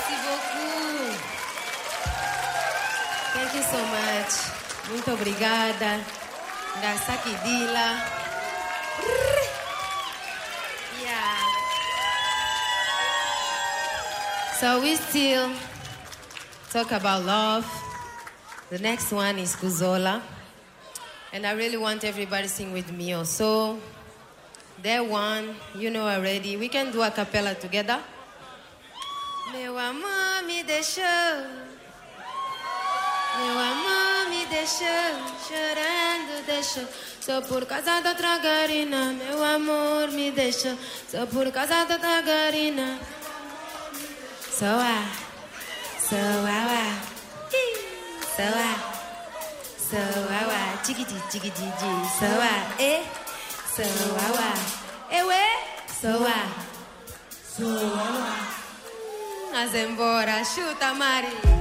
Merci beaucoup. Thank you so much. Muito obrigada. Ngasaki Dila. Yeah. So we still talk about love. The next one is Kuzola. And I really want everybody to sing with me also. That one, you know already. We can do a cappella together. Meu amor me deixou. Meu amor me deixou. Chorando deixou. Só por causa da outra garina. Meu amor me deixou. Só por causa da outra garina. So I. Chiquiti, chiquiti, so I. So I. Mas embora, chuta, Mari.